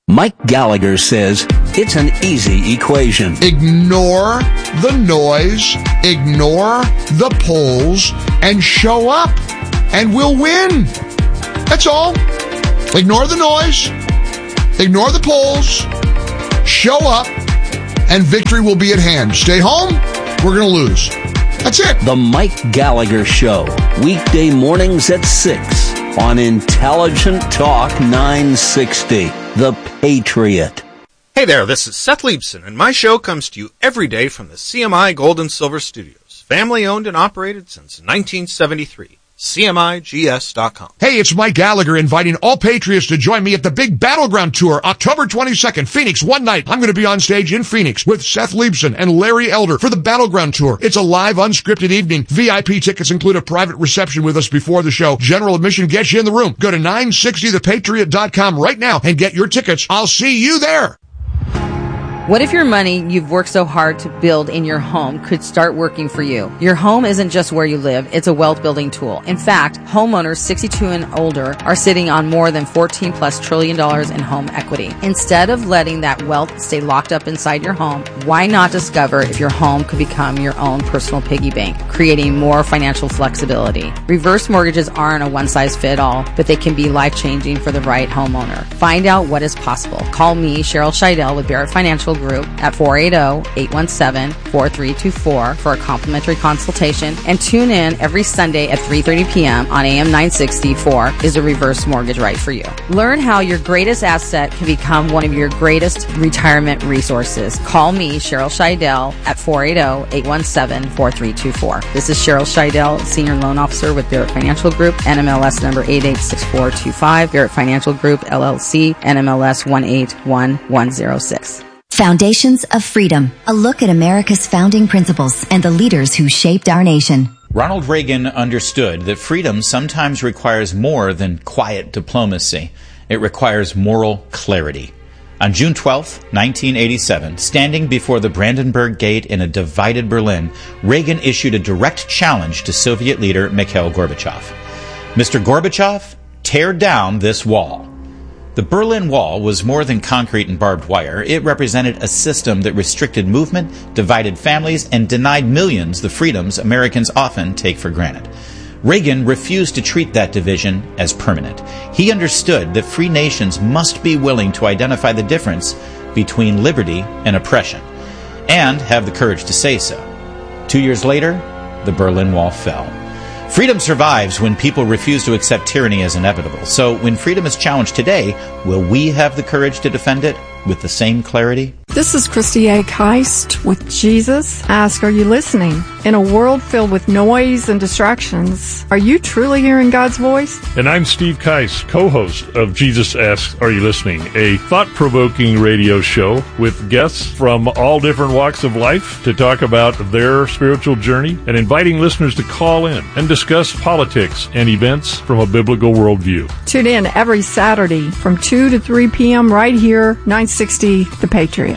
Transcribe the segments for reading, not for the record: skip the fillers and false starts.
Mike Gallagher says it's an easy equation. Ignore the noise, ignore the polls, and show up, and we'll win. That's all. Ignore the noise, ignore the polls, show up, and victory will be at hand. Stay home, we're going to lose. That's it. The Mike Gallagher Show, weekday mornings at 6 on Intelligent Talk 960, The Patriot. Hey there, this is Seth Leibson, and my show comes to you every day from the CMI Gold and Silver Studios, family owned and operated since 1973. CMIGS.com. Hey, it's Mike Gallagher inviting all Patriots to join me at the Big Battleground Tour, October 22nd, Phoenix, one night. I'm going to be on stage in Phoenix with Seth Leibson and Larry Elder for the Battleground Tour. It's a live, unscripted evening. VIP tickets include a private reception with us before the show. General admission gets you in the room. Go to 960thepatriot.com right now and get your tickets. I'll see you there. What if your money you've worked so hard to build in your home could start working for you? Your home isn't just where you live, it's a wealth building tool. In fact, homeowners 62 and older are sitting on more than $14+ trillion in home equity. Instead of letting that wealth stay locked up inside your home, why not discover if your home could become your own personal piggy bank, creating more financial flexibility? Reverse mortgages aren't a one-size-fits-all, but they can be life-changing for the right homeowner. Find out what is possible. Call me, Cheryl Scheidel with Barrett Financial Group at 480-817-4324 for a complimentary consultation, and tune in every Sunday at 3:30 p.m. on AM 964 Is a Reverse Mortgage Right for You. Learn how your greatest asset can become one of your greatest retirement resources. Call me, Cheryl Scheidel, at 480-817-4324. This is Cheryl Scheidel, Senior Loan Officer with Barrett Financial Group, NMLS number 886425, Barrett Financial Group, LLC, NMLS 181106. Foundations of Freedom, a look at America's founding principles and the leaders who shaped our nation. Ronald Reagan understood that freedom sometimes requires more than quiet diplomacy. It requires moral clarity. On June 12, 1987, standing before the Brandenburg Gate in a divided Berlin, Reagan issued a direct challenge to Soviet leader Mikhail Gorbachev. Mr. Gorbachev, tear down this wall. The Berlin Wall was more than concrete and barbed wire. It represented a system that restricted movement, divided families, and denied millions the freedoms Americans often take for granted. Reagan refused to treat that division as permanent. He understood that free nations must be willing to identify the difference between liberty and oppression, and have the courage to say so. 2 years later, the Berlin Wall fell. Freedom survives when people refuse to accept tyranny as inevitable. So when freedom is challenged today, will we have the courage to defend it with the same clarity? This is Christy A. Keist with Jesus Ask, are you listening? In a world filled with noise and distractions, are you truly hearing God's voice? And I'm Steve Keist, co-host of Jesus Asks, Are You Listening? A thought-provoking radio show with guests from all different walks of life to talk about their spiritual journey and inviting listeners to call in and discuss politics and events from a biblical worldview. Tune in every Saturday from 2 to 3 p.m. right here, 960 The Patriot.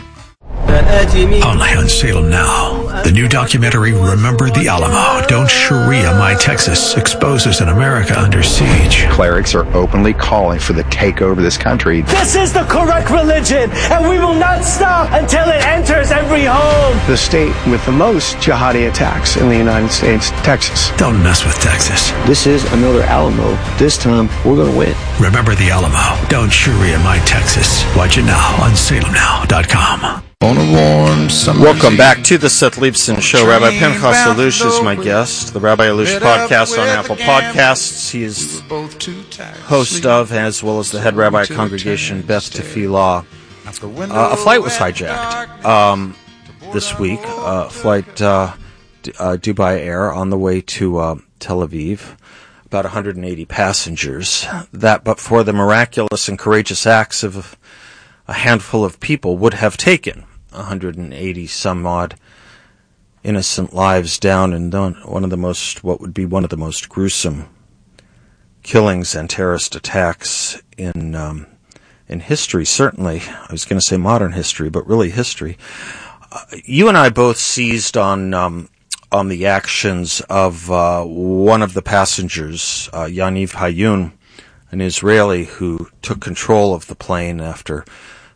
Only on Salem Now. The new documentary, Remember the Alamo. Don't Sharia My Texas exposes an America under siege. Clerics are openly calling for the takeover of this country. This is the correct religion, and we will not stop until it enters every home. The state with the most jihadi attacks in the United States, Texas. Don't mess with Texas. This is another Alamo. This time, we're going to win. Remember the Alamo. Don't Sharia My Texas. Watch it now on salemnow.com. Welcome back to the Seth Leibson Show. Rabbi Pinchas Alush is my guest. The Rabbi Alush podcast on Apple Podcasts. He is host of, as well as the head rabbi of Congregation Beth Tefillah. A flight was hijacked this week. Flight Dubai Air on the way to Tel Aviv. About 180 passengers. That, but for the miraculous and courageous acts of a handful of people, would have taken 180 some odd innocent lives down, and what would be one of the most gruesome killings and terrorist attacks in history. Certainly, I was going to say modern history, but really history. You and I both seized on the actions of one of the passengers, Yaniv Hayun, an Israeli who took control of the plane after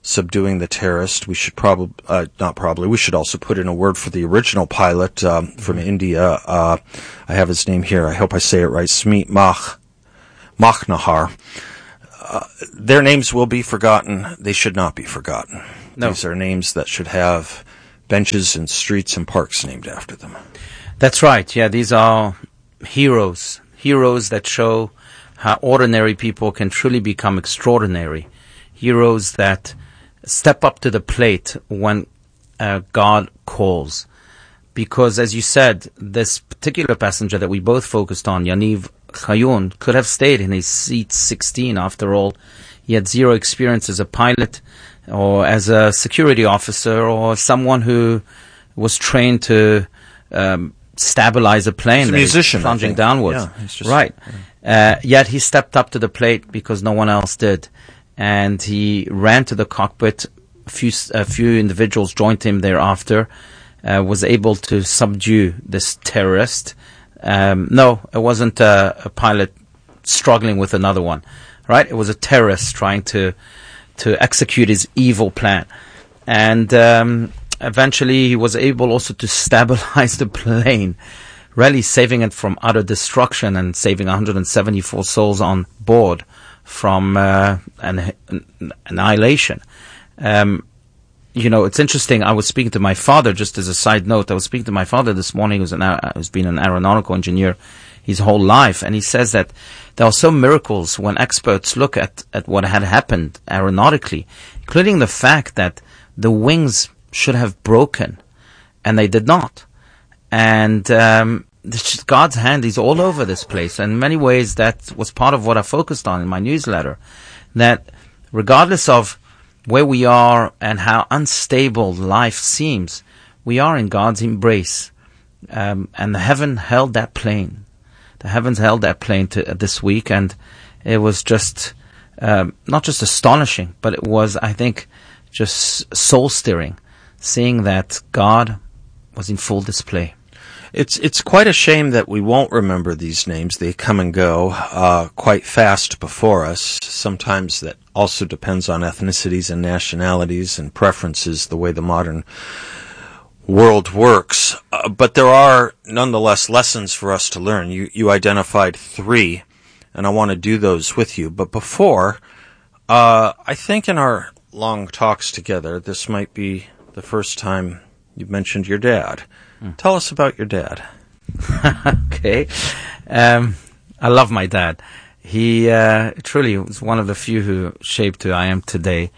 subduing the terrorist. We should we should also put in a word for the original pilot from India. I have his name here. I hope I say it right. Smeet Machnahar. Their names will be forgotten. They should not be forgotten. No. These are names that should have benches and streets and parks named after them. That's right. Yeah, these are heroes. Heroes that show how ordinary people can truly become extraordinary. Heroes that step up to the plate when God calls. Because, as you said, this particular passenger that we both focused on, Yaniv Chayun, could have stayed in his seat 16. After all, he had zero experience as a pilot or as a security officer or someone who was trained to stabilize a plane. He's a musician, plunging downwards. Yeah, he's just, right. Yet he stepped up to the plate because no one else did. And he ran to the cockpit. A few individuals joined him thereafter. Was able to subdue this terrorist. No, it wasn't a pilot struggling with another one, right? It was a terrorist trying to execute his evil plan. And eventually he was able also to stabilize the plane, really saving it from utter destruction and saving 174 souls on board from annihilation. It's interesting. I was speaking to my father, just as a side note. I was speaking to my father this morning, who's been an aeronautical engineer his whole life, and he says that there are some miracles when experts look at what had happened aeronautically, including the fact that the wings should have broken, and they did not. And God's hand is all over this place. And in many ways, that was part of what I focused on in my newsletter, that regardless of where we are and how unstable life seems, we are in God's embrace. And the heaven held that plane. The heavens held that plane this week, and it was just not just astonishing, but it was, I think, just soul-stirring, seeing that God was in full display. It's quite a shame that we won't remember these names. They come and go quite fast before us. Sometimes that also depends on ethnicities and nationalities and preferences, the way the modern world works. But there are nonetheless lessons for us to learn. You identified 3, and I want to do those with you. But before, I think in our long talks together, this might be the first time you've mentioned your dad. Tell us about your dad. Okay. I love my dad. He truly was one of the few who shaped who I am today.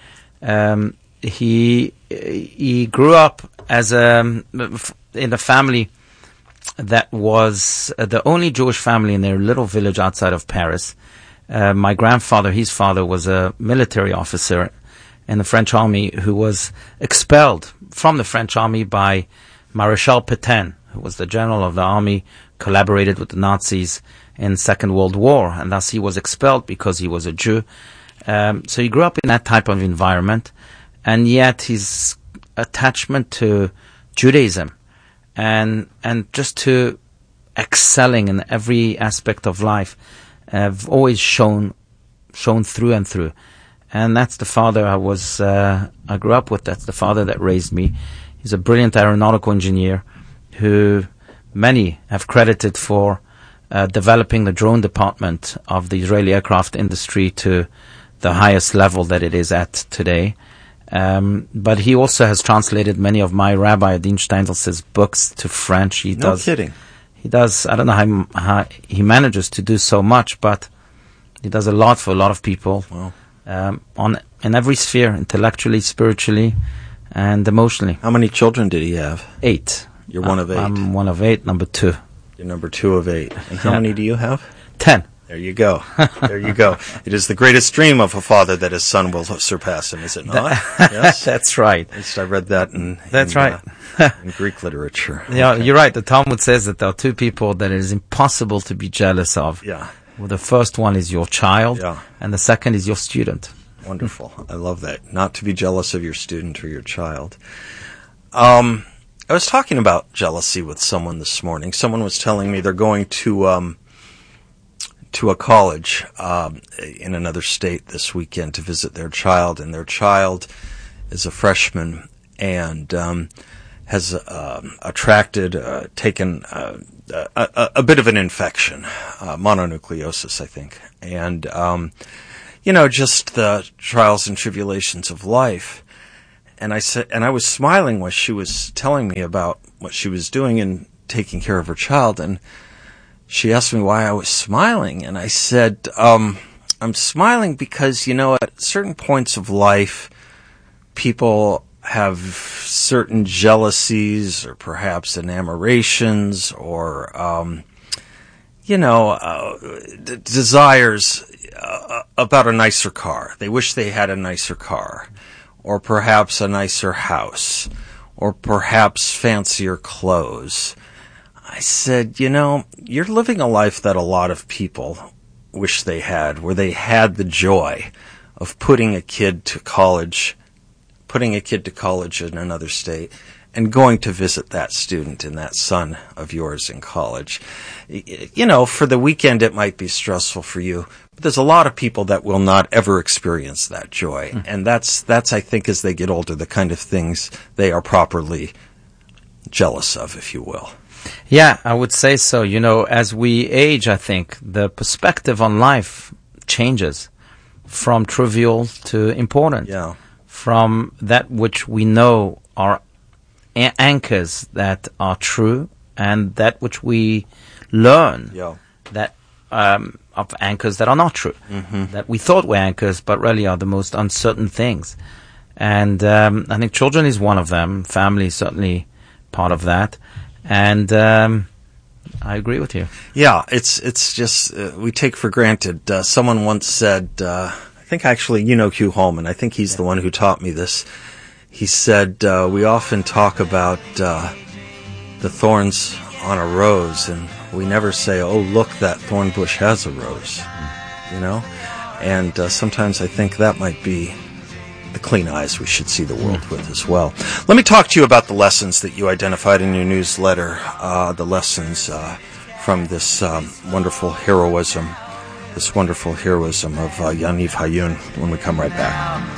He grew up as in a family that was the only Jewish family in their little village outside of Paris. My grandfather, his father, was a military officer in the French army who was expelled from the French army by Marechal Pétain, who was the general of the army, collaborated with the Nazis in Second World War, and thus he was expelled because he was a Jew. So he grew up in that type of environment, and yet his attachment to Judaism and just to excelling in every aspect of life have always shone through and through. And that's the father I grew up with. That's the father that raised me. He's a brilliant aeronautical engineer who many have credited for developing the drone department of the Israeli aircraft industry to the highest level that it is at today. But he also has translated many of my Rabbi Adin Steindl books to French. No kidding. He does. I don't know how he manages to do so much, but he does a lot for a lot of people. Wow. In every sphere, intellectually, spiritually, and emotionally. How many children did he have? 8. You're one of 8. I'm one of 8, number 2. You're number 2 of 8. And how many do you have? 10. There you go. There you go. It is the greatest dream of a father that his son will surpass him, is it not? Yes? That's right. At least I read that in Greek literature. Yeah, okay. You're right. The Talmud says that there are 2 people that it is impossible to be jealous of. Yeah. Well, the first one is your child, and the second is your student. Wonderful. I love that. Not to be jealous of your student or your child. I was talking about jealousy with someone this morning. Someone was telling me they're going to a college in another state this weekend to visit their child, and their child as a freshman and has taken a bit of an infection, mononucleosis, I think. And, just the trials and tribulations of life. And I was smiling when she was telling me about what she was doing in taking care of her child. And she asked me why I was smiling. And I said, I'm smiling because, at certain points of life, people have certain jealousies or perhaps enamorations or, desires about a nicer car. They wish they had a nicer car, or perhaps a nicer house, or perhaps fancier clothes. I said, you're living a life that a lot of people wish they had, where they had the joy of putting a kid to college in another state and going to visit that student and that son of yours in college. For the weekend it might be stressful for you, but there's a lot of people that will not ever experience that joy. And that's I think, as they get older, the kind of things they are properly jealous of, if you will. Yeah, I would say so. As we age, I think the perspective on life changes from trivial to important. Yeah. From that which we know are anchors that are true, and that which we learn that of anchors that are not true, that we thought were anchors but really are the most uncertain things. And I think children is one of them. Family is certainly part of that. And I agree with you. Yeah, it's just we take for granted. Someone once said, I think actually Hugh Holman, I think he's the one who taught me this. He said, we often talk about the thorns on a rose, and we never say, oh, look, that thorn bush has a rose, And sometimes I think that might be the clean eyes we should see the world with as well. Let me talk to you about the lessons that you identified in your newsletter, the lessons from this wonderful heroism of Yaniv Hayun, when we come right back.